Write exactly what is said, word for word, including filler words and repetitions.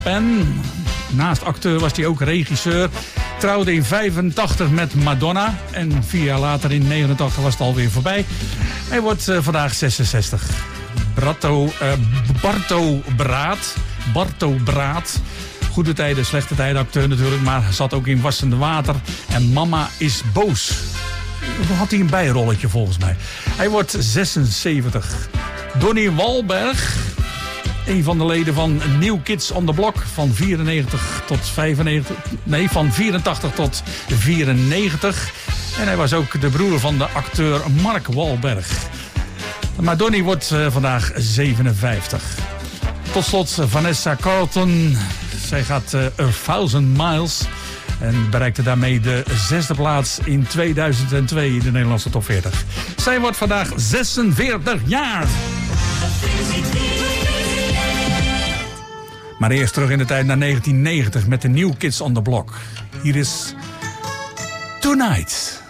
Penn. Naast acteur was hij ook regisseur. Trouwde in vijfentachtig met Madonna. En vier jaar later in negenentachtig was het alweer voorbij. Hij wordt uh, vandaag zesenzestig. Bratto, uh, Barto Braat. Barto Braat. Goede tijden, slechte tijden acteur natuurlijk. Maar zat ook in Wassende Water. En Mama is boos. Had hij een bijrolletje volgens mij. Hij wordt zesenzeventig. Donnie Wahlberg. Een van de leden van New Kids on the Block. Van vierennegentig tot vijfennegentig. Nee, van vierentachtig tot vierennegentig. En hij was ook de broer van de acteur Mark Wahlberg. Maar Donnie wordt uh, vandaag zevenenvijftig. Tot slot Vanessa Carlton. Zij gaat uh, A Thousand Miles. En bereikte daarmee de zesde plaats in tweeduizend twee in de Nederlandse top veertig. Zij wordt vandaag zesenveertig jaar. Maar eerst terug in de tijd naar negentien negentig met de New Kids on the Block. Hier is Tonight.